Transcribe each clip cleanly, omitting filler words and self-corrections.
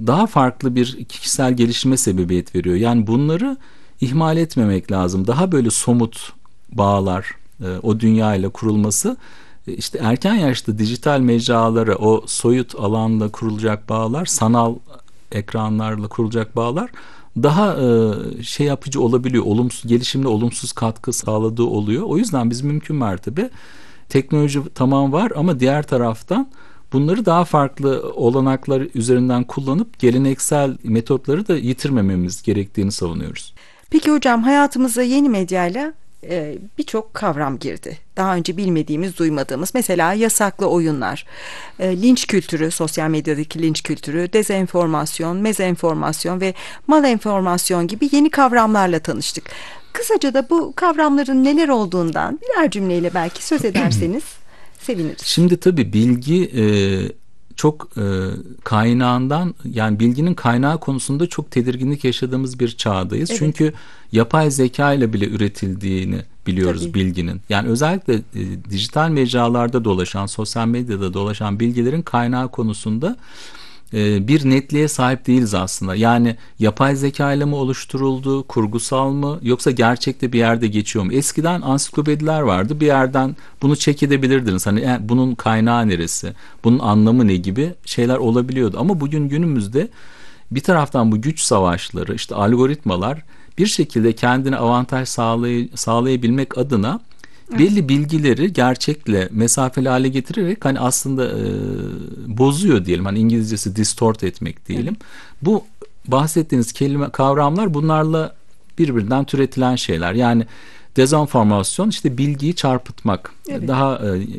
daha farklı bir kişisel gelişime sebebiyet veriyor. Yani bunları ihmal etmemek lazım. Daha böyle somut bağlar o dünyayla kurulması, işte erken yaşta dijital mecralara, o soyut alanla kurulacak bağlar, sanal ekranlarla kurulacak bağlar daha şey yapıcı olabiliyor. Olumsuz gelişimde olumsuz katkı sağladığı oluyor. O yüzden biz mümkün mertebe teknoloji tamam var ama diğer taraftan bunları daha farklı olanaklar üzerinden kullanıp geleneksel metotları da yitirmememiz gerektiğini savunuyoruz. Peki hocam, hayatımıza yeni medyayla birçok kavram girdi. Daha önce bilmediğimiz, duymadığımız, mesela yasaklı oyunlar, linç kültürü, sosyal medyadaki linç kültürü, dezenformasyon, mezenformasyon ve malenformasyon gibi yeni kavramlarla tanıştık. Kısaca da bu kavramların neler olduğundan birer cümleyle belki söz ederseniz seviniriz. Şimdi tabii bilgi çok kaynağından, yani bilginin kaynağı konusunda çok tedirginlik yaşadığımız bir çağdayız. Evet. Çünkü yapay zeka ile bile üretildiğini biliyoruz. Tabii. Bilginin. Yani özellikle dijital mecralarda dolaşan, sosyal medyada dolaşan bilgilerin kaynağı konusunda bir netliğe sahip değiliz aslında. Yani yapay zeka ile mi oluşturuldu, kurgusal mı, yoksa gerçekte bir yerde geçiyor mu? Eskiden ansiklopediler vardı. Bir yerden bunu check edebilirdiniz. Hani bunun kaynağı neresi, bunun anlamı ne gibi şeyler olabiliyordu. Ama bugün günümüzde bir taraftan bu güç savaşları, işte algoritmalar bir şekilde kendine avantaj sağlayabilmek adına belli bilgileri gerçekle mesafeli hale getirerek hani aslında bozuyor diyelim. Hani İngilizcesi distort etmek diyelim. Bu bahsettiğiniz kavramlar bunlarla birbirinden türetilen şeyler. Yani dezenformasyon, işte bilgiyi çarpıtmak, Evet. daha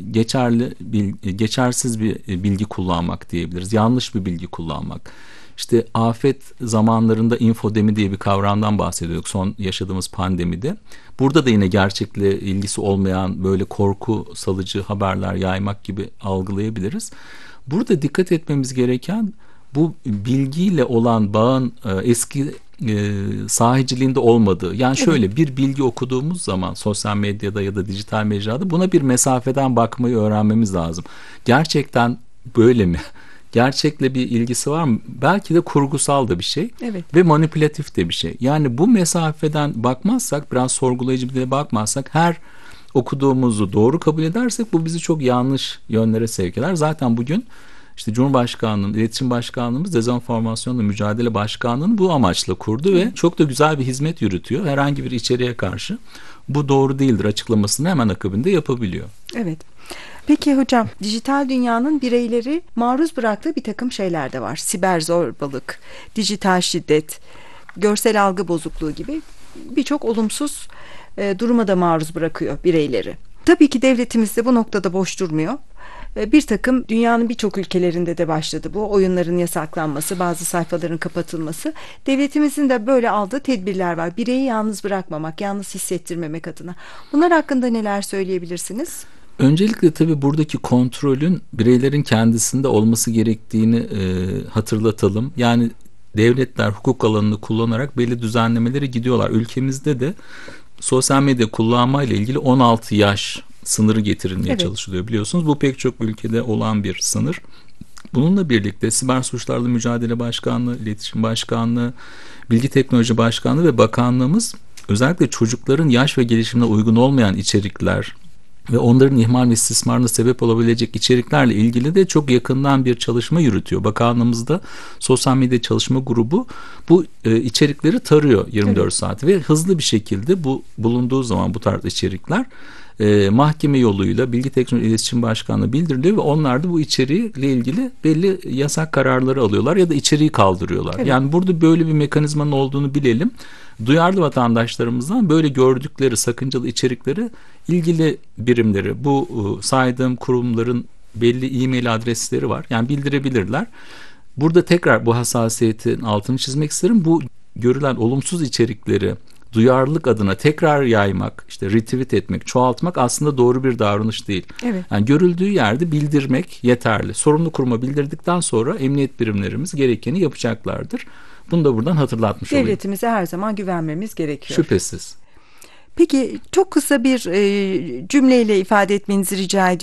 geçersiz bir bilgi kullanmak diyebiliriz. Yanlış bir bilgi kullanmak. İşte afet zamanlarında infodemi diye bir kavramdan bahsediyorduk son yaşadığımız pandemide. Burada da yine gerçekle ilgisi olmayan böyle korku salıcı haberler yaymak gibi algılayabiliriz. Burada dikkat etmemiz gereken bu bilgiyle olan bağın eski sahiciliğinde olmadığı. Yani şöyle, bir bilgi okuduğumuz zaman sosyal medyada ya da dijital mecrada buna bir mesafeden bakmayı öğrenmemiz lazım. Gerçekten böyle mi? Gerçekle bir ilgisi var mı? Belki de kurgusal da bir şey, Evet. ve manipülatif de bir şey. Yani bu mesafeden bakmazsak, biraz sorgulayıcı bir de bakmazsak, her okuduğumuzu doğru kabul edersek bu bizi çok yanlış yönlere sevk eder. Zaten bugün işte Cumhurbaşkanlığı'nın, İletişim Başkanlığımız Dezenformasyonla Mücadele Başkanlığı'nı bu amaçla kurdu ve çok da güzel bir hizmet yürütüyor. Herhangi bir içeriğe karşı bu doğru değildir açıklamasını hemen akabinde yapabiliyor. Evet. Peki hocam, dijital dünyanın bireyleri maruz bıraktığı bir takım şeyler de var. Siber zorbalık, dijital şiddet, görsel algı bozukluğu gibi birçok olumsuz duruma da maruz bırakıyor bireyleri. Tabii ki devletimiz de bu noktada boş durmuyor. Bir takım dünyanın birçok ülkelerinde de başladı bu. Oyunların yasaklanması, bazı sayfaların kapatılması. Devletimizin de böyle aldığı tedbirler var. Bireyi yalnız bırakmamak, yalnız hissettirmemek adına. Bunlar hakkında neler söyleyebilirsiniz? Öncelikle tabii buradaki kontrolün bireylerin kendisinde olması gerektiğini hatırlatalım. Yani devletler hukuk alanını kullanarak belli düzenlemeleri gidiyorlar. Ülkemizde de sosyal medya kullanmayla ilgili 16 yaş sınırı getirilmeye çalışılıyor, biliyorsunuz. Bu pek çok ülkede olan bir sınır. Bununla birlikte Siber Suçlarla Mücadele Başkanlığı, İletişim Başkanlığı, Bilgi Teknoloji Başkanlığı ve Bakanlığımız özellikle çocukların yaş ve gelişimine uygun olmayan içerikler ve onların ihmal ve istismarına sebep olabilecek içeriklerle ilgili de çok yakından bir çalışma yürütüyor. Bakanlığımızda sosyal medya çalışma grubu bu içerikleri tarıyor 24 saat ve hızlı bir şekilde bu bulunduğu zaman bu tarz içerikler mahkeme yoluyla Bilgi Teknoloji İletişim Başkanlığı bildiriliyor ve onlar da bu içeriğiyle ilgili belli yasak kararları alıyorlar ya da içeriği kaldırıyorlar. Evet. Yani burada böyle bir mekanizmanın olduğunu bilelim. Duyarlı vatandaşlarımızdan böyle gördükleri sakıncalı içerikleri ilgili birimleri, bu saydığım kurumların belli e-mail adresleri var. Yani bildirebilirler. Burada tekrar bu hassasiyetin altını çizmek isterim. Bu görülen olumsuz içerikleri duyarlılık adına tekrar yaymak, işte retweet etmek, çoğaltmak aslında doğru bir davranış değil. Evet. Yani görüldüğü yerde bildirmek yeterli. Sorumlu kuruma bildirdikten sonra emniyet birimlerimiz gerekeni yapacaklardır. Bunu da buradan hatırlatmış olayım. Devletimize her zaman güvenmemiz gerekiyor. Şüphesiz. Peki çok kısa bir cümleyle ifade etmenizi rica ediyorum.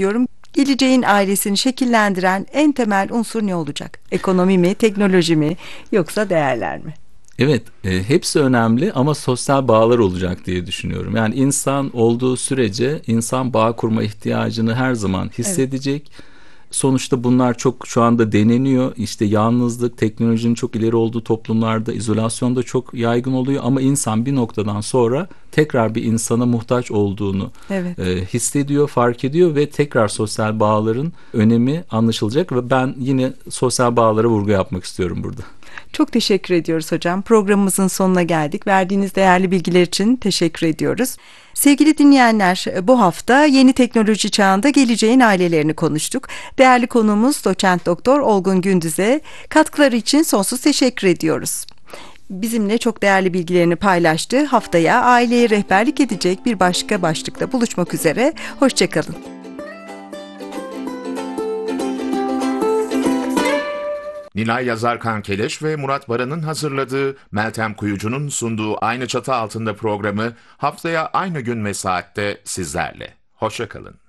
Geleceğin ailesini şekillendiren en temel unsur ne olacak? Ekonomi mi, teknoloji mi, yoksa değerler mi? Evet, hepsi önemli ama sosyal bağlar olacak diye düşünüyorum. Yani insan olduğu sürece insan bağ kurma ihtiyacını her zaman Evet. hissedecek. Sonuçta bunlar çok şu anda deneniyor. İşte yalnızlık, teknolojinin çok ileri olduğu toplumlarda izolasyon da çok yaygın oluyor. Ama insan bir noktadan sonra tekrar bir insana muhtaç olduğunu Evet. hissediyor, fark ediyor ve tekrar sosyal bağların önemi anlaşılacak. Ve ben yine sosyal bağlara vurgu yapmak istiyorum burada. Çok teşekkür ediyoruz hocam. Programımızın sonuna geldik. Verdiğiniz değerli bilgiler için teşekkür ediyoruz. Sevgili dinleyenler, bu hafta yeni teknoloji çağında geleceğin ailelerini konuştuk. Değerli konuğumuz Doçent Doktor Olgun Gündüz'e katkıları için sonsuz teşekkür ediyoruz. Bizimle çok değerli bilgilerini paylaştı. Haftaya aileye rehberlik edecek bir başka başlıkta buluşmak üzere. Hoşçakalın. Nilay Yazarkan Keleş ve Murat Baran'ın hazırladığı, Meltem Kuyucu'nun sunduğu Aynı Çatı Altında programı haftaya aynı gün ve saatte sizlerle. Hoşça kalın.